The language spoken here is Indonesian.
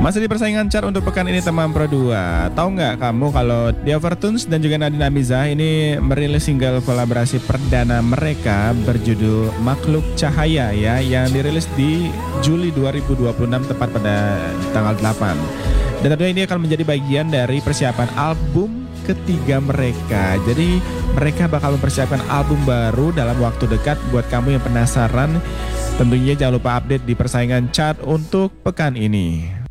Masih di persaingan chart untuk pekan ini teman Pro 2. Tahu nggak kamu kalau The Overtones dan juga Nadine Amizah ini merilis single kolaborasi perdana mereka berjudul Makhluk Cahaya ya, yang dirilis di Juli 2026 tepat pada tanggal 8. Dan tentunya ini akan menjadi bagian dari persiapan album ketiga mereka. Jadi mereka bakal mempersiapkan album baru dalam waktu dekat. Buat kamu yang penasaran, tentunya jangan lupa update di persaingan chart untuk pekan ini.